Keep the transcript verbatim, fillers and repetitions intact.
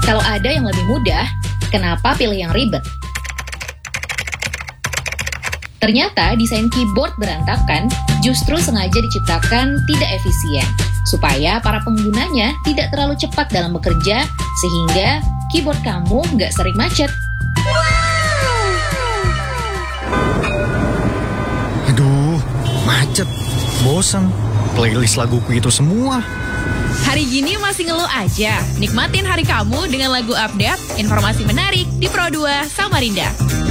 Kalau ada yang lebih mudah, kenapa pilih yang ribet? Ternyata desain keyboard berantakan justru sengaja diciptakan tidak efisien, supaya para penggunanya tidak terlalu cepat dalam bekerja, sehingga keyboard kamu nggak sering macet. Aduh, macet, bosan, playlist laguku itu semua. Hari gini masih ngeluh aja? Nikmatin hari kamu dengan lagu update, informasi menarik di Pro dua Samarinda.